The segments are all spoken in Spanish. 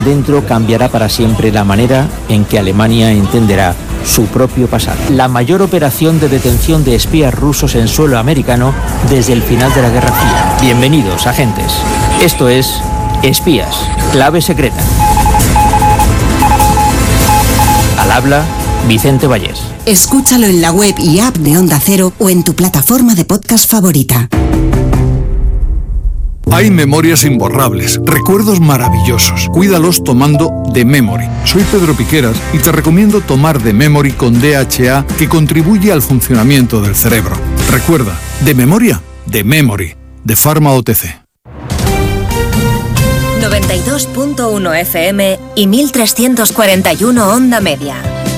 Dentro cambiará para siempre la manera en que Alemania entenderá su propio pasado. La mayor operación de detención de espías rusos en suelo americano desde el final de la Guerra Fría. Bienvenidos, agentes. Esto es Espías, clave secreta. Al habla, Vicente Vallés. Escúchalo en la web y app de Onda Cero o en tu plataforma de podcast favorita. Hay memorias imborrables, recuerdos maravillosos. Cuídalos tomando The Memory. Soy Pedro Piqueras y te recomiendo tomar The Memory con DHA, que contribuye al funcionamiento del cerebro. Recuerda, de memoria, The Memory, de Pharma OTC. 92.1 FM y 1341 Onda Media.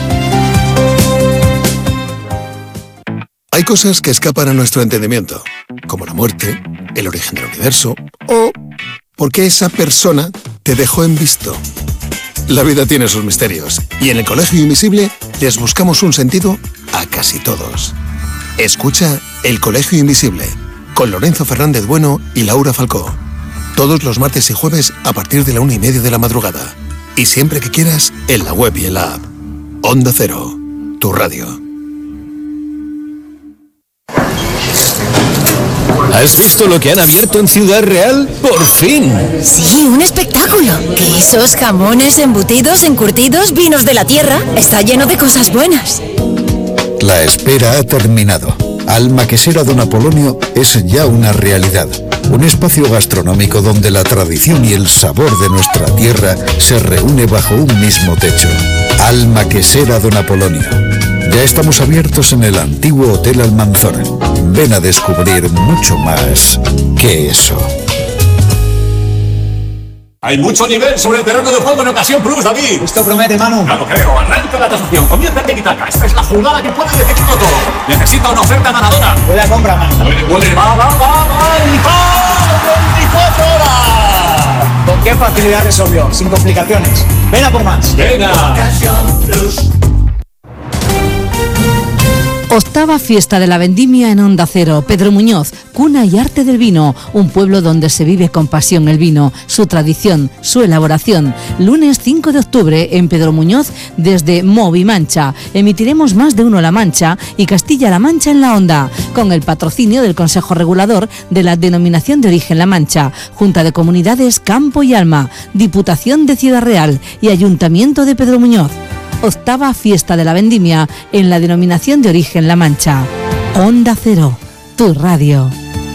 Hay cosas que escapan a nuestro entendimiento, como la muerte, el origen del universo o porque esa persona te dejó en visto. La vida tiene sus misterios y en el Colegio Invisible les buscamos un sentido a casi todos. Escucha El Colegio Invisible con Lorenzo Fernández Bueno y Laura Falcó. Todos los martes y jueves a partir de la 1:30 de la madrugada. Y siempre que quieras en la web y en la app. Onda Cero, tu radio. ¿Has visto lo que han abierto en Ciudad Real? ¡Por fin! Sí, un espectáculo. Quesos, jamones, embutidos, encurtidos, vinos de la tierra. Está lleno de cosas buenas. La espera ha terminado. Alma Quesera Don Apolonio es ya una realidad. Un espacio gastronómico donde la tradición y el sabor de nuestra tierra se reúne bajo un mismo techo. Alma Quesera Don Apolonio. Ya estamos abiertos en el antiguo Hotel Almanzora. Ven a descubrir mucho más que eso. Hay mucho nivel sobre el terreno de juego en Ocasión Plus, David. Esto promete, Manu. Ya lo creo. Arranca la tasación. Comienza el tiki-taka. Esta es la jugada que puede decidirlo todo. Necesita una oferta ganadora. Huele a compra, Manu. Huele. Va. 24 horas. ¿Con qué facilidad resolvió? Sin complicaciones. Ven a por más. Venga. Ocasión Plus. Octava fiesta de la vendimia en Onda Cero. Pedro Muñoz, cuna y arte del vino. Un pueblo donde se vive con pasión el vino, su tradición, su elaboración. Lunes 5 de octubre en Pedro Muñoz desde Movimancha. Emitiremos Más de Uno La Mancha y Castilla-La Mancha en la Onda, con el patrocinio del Consejo Regulador de la Denominación de Origen La Mancha, Junta de Comunidades Campo y Alma, Diputación de Ciudad Real y Ayuntamiento de Pedro Muñoz. Octava fiesta de la vendimia en la Denominación de Origen La Mancha. Onda Cero, tu radio.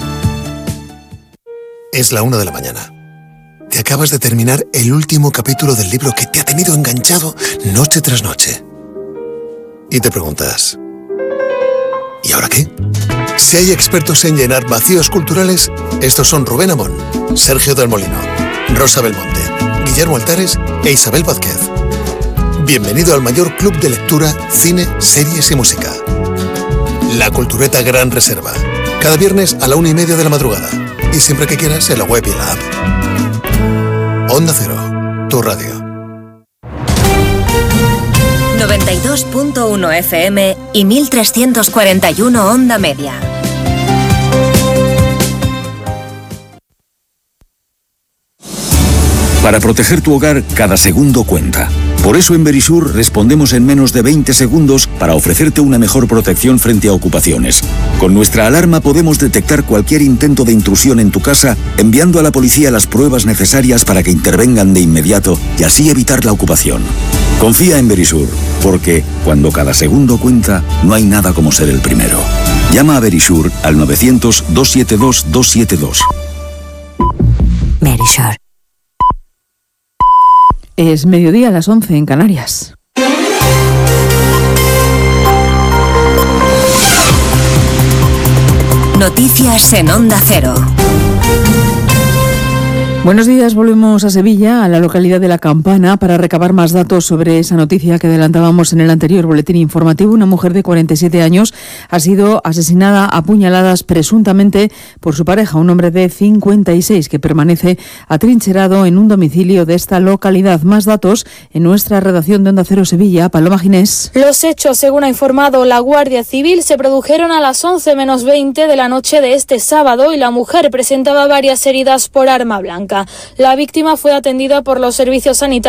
Es la 1 de la mañana. Te acabas de terminar el último capítulo del libro que te ha tenido enganchado noche tras noche. Y te preguntas, ¿y ahora qué? Si hay expertos en llenar vacíos culturales, estos son Rubén Amón, Sergio del Molino, Rosa Belmonte, Guillermo Altares e Isabel Vázquez. Bienvenido al mayor club de lectura, cine, series y música. La Cultureta Gran Reserva. Cada viernes a la 1:30 de la madrugada. Y siempre que quieras en la web y en la app. Onda Cero, tu radio. 92.1 FM y 1341 Onda Media. Para proteger tu hogar, cada segundo cuenta. Por eso en Verisur respondemos en menos de 20 segundos para ofrecerte una mejor protección frente a ocupaciones. Con nuestra alarma podemos detectar cualquier intento de intrusión en tu casa, enviando a la policía las pruebas necesarias para que intervengan de inmediato y así evitar la ocupación. Confía en Verisur, porque cuando cada segundo cuenta, no hay nada como ser el primero. Llama a Verisur al 900-272-272. Verisur. Es mediodía a las 11 en Canarias. Noticias en Onda Cero. Buenos días, volvemos a Sevilla, a la localidad de La Campana, para recabar más datos sobre esa noticia que adelantábamos en el anterior boletín informativo. Una mujer de 47 años ha sido asesinada a puñaladas presuntamente por su pareja, un hombre de 56 que permanece atrincherado en un domicilio de esta localidad. Más datos en nuestra redacción de Onda Cero Sevilla. Paloma Ginés. Los hechos, según ha informado la Guardia Civil, se produjeron a las 11 menos 20 de la noche de este sábado y la mujer presentaba varias heridas por arma blanca. Blanca. La víctima fue atendida por los servicios sanitarios